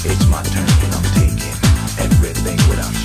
It's my turn and I'm taking everything without